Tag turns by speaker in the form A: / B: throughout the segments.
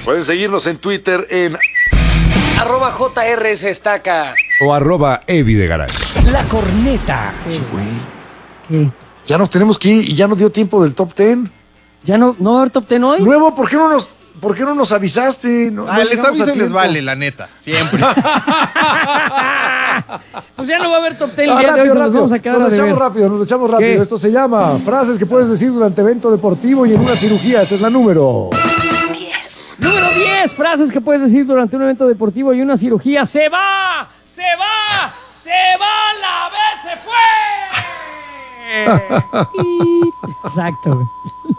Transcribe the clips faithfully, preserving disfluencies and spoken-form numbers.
A: Pueden seguirnos en Twitter en
B: arroba J R S Estaca
C: o arroba Evi de Garay.
B: La Corneta.
A: Sí, güey.
B: ¿Qué?
A: Ya nos tenemos que ir y ya no dio tiempo del top ten.
B: ¿Ya no, no va a haber top ten hoy?
A: Nuevo, ¿por qué no nos, por qué no nos avisaste? No,
D: Ah,
A: no
D: les
A: llegamos
D: aviso
A: a
D: y les
A: tiempo.
D: vale, la neta. Siempre.
B: Pues ya no va a haber top ten el
A: Ah,
B: día de hoy,
A: rápido,
B: se nos
A: rápido.
B: vamos a quedar
A: Nos
B: a
A: lo echamos
B: deber.
A: rápido, nos lo echamos rápido.
B: ¿Qué?
A: Esto se llama frases que puedes decir durante evento deportivo y en una cirugía. Esta es la número.
B: Número diez, frases que puedes decir durante un evento deportivo y una cirugía. ¡Se va! ¡Se va! ¡Se va! ¡La vez se fue! Exacto, güey.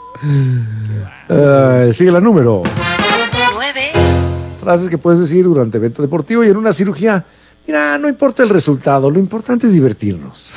A: Eh, sigue la número.
E: nueve,
A: Frases que puedes decir durante evento deportivo y en una cirugía. Mira, no importa el resultado, lo importante es divertirnos.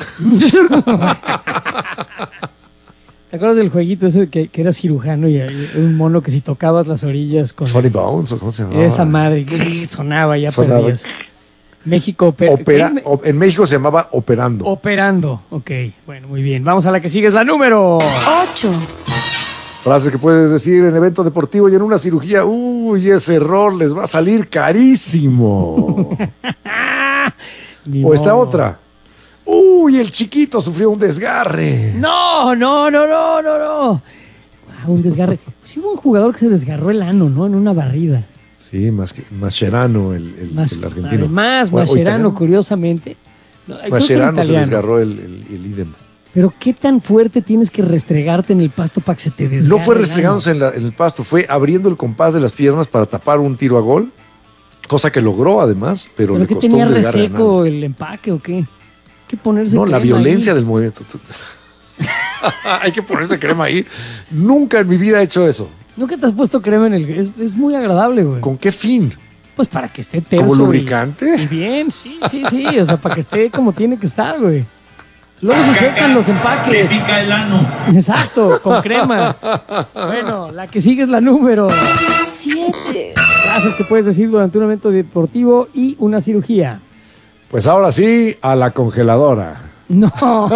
B: ¿Te acuerdas del jueguito ese que, que era cirujano y había un mono que si tocabas las orillas con
A: Funny Bones, ¿o cómo se llama?
B: esa madre que sonaba, ya
A: Sonaba.
B: perdías? México opera-
A: Opera,
B: ¿qué?
A: o- en México se llamaba Operando.
B: Operando. Ok, bueno, muy bien. Vamos a la que sigue, es la número.
E: ocho,
A: Frases que puedes decir en evento deportivo y en una cirugía. Uy, ese error les va a salir carísimo.
B: Ni
A: O esta
B: modo.
A: otra. Uy, el chiquito sufrió un desgarre.
B: No, no, no, no, no, no. Ah, un desgarre. Sí hubo un jugador que se desgarró el ano, ¿no? En una barrida.
A: Sí, más que Mascherano, el, el,
B: Más,
A: el argentino.
B: Además,
A: Bueno, o
B: Mascherano,
A: italiano.
B: curiosamente. No, creo que
A: Mascherano se
B: italiano.
A: desgarró el, el, el ídem.
B: Pero qué tan fuerte tienes que restregarte en el pasto para que se te desgarre.
A: No fue
B: el ano?
A: restregándose en, la- en el pasto, fue abriendo el compás de las piernas para tapar un tiro a gol, cosa que logró además, pero,
B: ¿Pero
A: le
B: qué
A: costó
B: tenía
A: un desgarre
B: reseco
A: anal.
B: el empaque o qué? Hay que ponerse
A: No, la
B: crema
A: violencia
B: ahí.
A: del movimiento. Hay que ponerse crema ahí. Nunca en mi vida he hecho eso.
B: ¿Nunca te has puesto crema en el...? Es, es muy agradable, güey.
A: ¿Con qué fin?
B: Pues para que esté terso.
A: ¿Como
B: y-
A: lubricante?
B: Y, bien, sí, sí, sí. O sea, para que esté como tiene que estar, güey. Luego se secan los empaques.
F: Te pica el ano.
B: Exacto, con crema. Bueno, la que sigue es la número.
E: siete,
B: Frases que puedes decir durante un evento deportivo y una cirugía.
A: Pues ahora sí, a la congeladora.
B: No.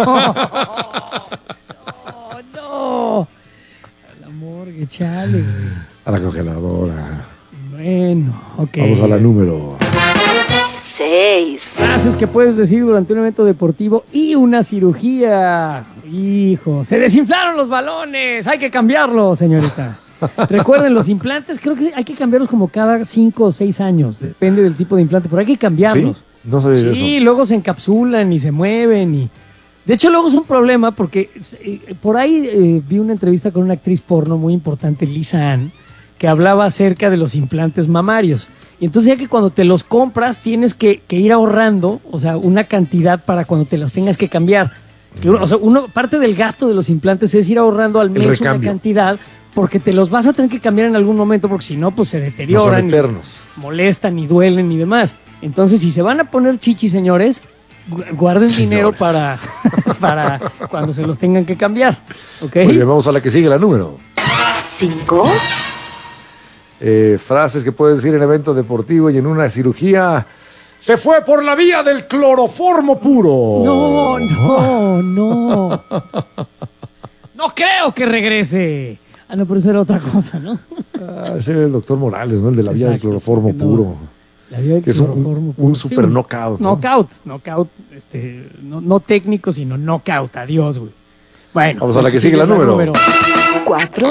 B: No, no. A la morgue, chale, güey.
A: A la congeladora.
B: Bueno, ok.
A: Vamos a la número.
E: seis,
B: Frases que puedes decir durante un evento deportivo y una cirugía. Hijo, se desinflaron los balones. Hay que cambiarlos, señorita. Recuerden, los implantes creo que hay que cambiarlos como cada cinco o seis años. Depende del tipo de implante, pero hay que cambiarlos.
A: ¿Sí? No sabía de
B: Sí,
A: eso.
B: luego se encapsulan y se mueven. y De hecho, luego es un problema porque eh, por ahí eh, vi una entrevista con una actriz porno muy importante, Lisa Ann, que hablaba acerca de los implantes mamarios. Y entonces ya que cuando te los compras tienes que, que ir ahorrando, o sea, una cantidad para cuando te los tengas que cambiar. Que uno- o sea, uno, parte del gasto de los implantes es ir ahorrando al mes una
A: recambio.
B: cantidad porque te los vas a tener que cambiar en algún momento porque si no, pues se
A: No son
B: deterioran, y
A: eternos.
B: molestan y duelen y demás. Entonces, si se van a poner chichis, señores, gu- guarden
A: Señores.
B: dinero para, para cuando se los tengan que cambiar. ¿Ok?
A: Muy bien, vamos a la que sigue, la número.
E: cinco,
A: Eh, frases que puedes decir en evento deportivo y en una cirugía. Se fue por la vía del cloroformo puro.
B: No, no, no. No creo que regrese. Ah, no, pero eso era otra cosa, ¿no?
A: Ah, ese era el doctor Morales, ¿no? El de la vía del
B: Exacto,
A: cloroformo
B: no.
A: puro.
B: La vida del
A: Que es un,
B: cloroformo
A: un,
B: puro.
A: super
B: Sí,
A: knockout. ¿no?
B: Knockout, knockout, este, no, no técnico, sino knockout. Adiós, güey. Bueno.
A: Vamos a la que sigue, la número.
E: cuatro,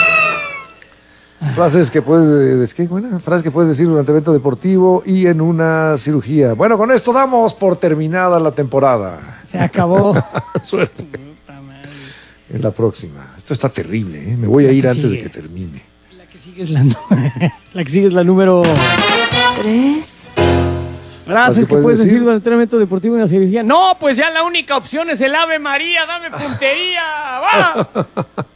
A: Frases que puedes eh, ¿qué, buena? Frases que puedes decir durante evento deportivo y en una cirugía. Bueno, con esto damos por terminada la temporada.
B: Se acabó.
A: Suerte
B: Puta madre.
A: en la próxima. Esto está terrible, ¿eh? Me voy a
B: La
A: ir
B: que
A: antes
B: sigue.
A: de que termine.
B: La que sigue es la, nu- la que sigue es la número.
E: tres,
B: Frases que
A: puedes
B: puedes decir
A: decir?
B: durante un evento deportivo y una cirugía. No, pues ya la única opción es el Ave María. Dame puntería. ¡Va!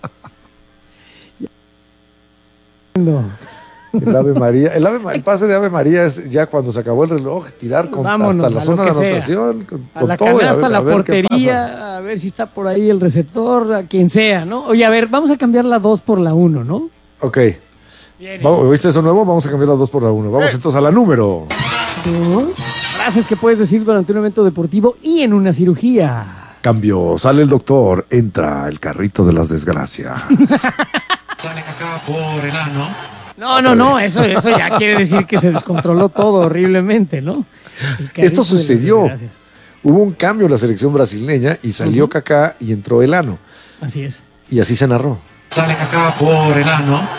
B: No.
A: El Ave María, el, Ave Ma- el pase de Ave María es ya cuando se acabó el reloj, tirar con,
B: Vámonos
A: hasta la
B: a
A: zona
B: lo
A: de
B: que sea.
A: anotación, con,
B: A
A: con
B: la
A: todo. y a
B: canasta,
A: ver-
B: a la
A: a ver qué pasa.
B: portería, a ver si está por ahí el receptor, a quien sea, ¿no? Oye, a ver, vamos a cambiar la dos por la uno, ¿no?
A: Ok.
B: Bien.
A: Vamos, ¿viste eso nuevo? Vamos a cambiar las dos por la uno. Vamos entonces a la número.
E: dos,
B: Frases que puedes decir durante un evento deportivo y en una cirugía.
A: Cambio, sale el doctor, entra el carrito de las desgracias.
F: Sale caca por el ano.
B: No, no, no, eso, eso ya quiere decir que se descontroló todo horriblemente, ¿no?
A: Esto sucedió. Hubo un cambio en la selección brasileña y salió uh-huh. Kaká y entró Elano.
B: Así es.
A: Y así se narró.
D: Sale Kaká por Elano.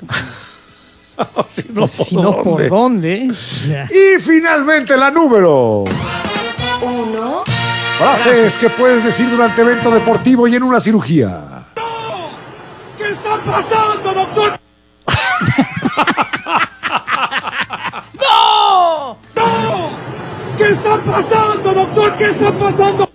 B: si no, si ¿por, no dónde? ¿Por dónde? Ya.
A: Y finalmente la número
E: uno.
A: Frases que puedes decir durante evento deportivo y en una cirugía.
D: ¡No! ¿Qué está pasando, doctor?
B: ¡No!
D: ¡No! ¿Qué está pasando, doctor? ¿Qué está pasando?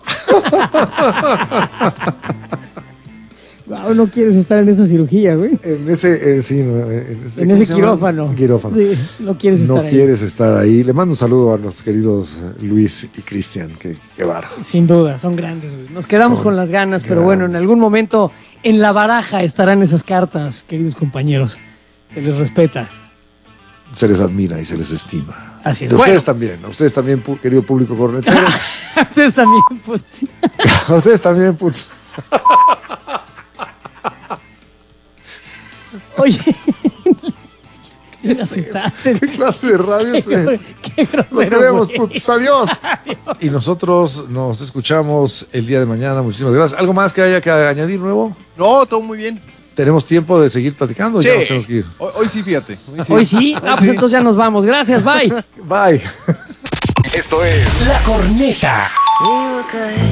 B: Wow, no quieres estar en esa cirugía, güey.
A: En ese, eh, sí, no, en ese,
B: en ese quirófano.
A: quirófano.
B: Sí, no quieres estar
A: no
B: ahí.
A: No quieres estar ahí. Le mando un saludo a los queridos Luis y Cristian. Qué, qué vara.
B: Sin duda, son grandes, güey. Nos quedamos son con las ganas, grandes. Pero bueno, en algún momento en la baraja estarán esas cartas, queridos compañeros. Se les respeta.
A: Se les admira y se les estima.
B: Así es.
A: A ustedes
B: bueno.
A: también, a ustedes también, querido público cornetero.
B: A ustedes también, put.
A: A ustedes también, put.
B: Oye, sí me asustaste.
A: ¿Qué clase de radio es
B: eso? Qué grosero.
A: Nos queremos, putos. Adiós. Adiós. Y nosotros nos escuchamos el día de mañana. Muchísimas gracias. ¿Algo más que haya que añadir nuevo?
F: No, todo muy bien.
A: ¿Tenemos tiempo de seguir platicando?
F: Sí.
A: Ya nos tenemos que ir.
F: Hoy, hoy sí, fíjate.
B: Hoy sí. Hoy sí. Ah, pues sí. Entonces ya nos vamos. Gracias, bye.
A: Bye.
C: Esto es
G: La Corneta.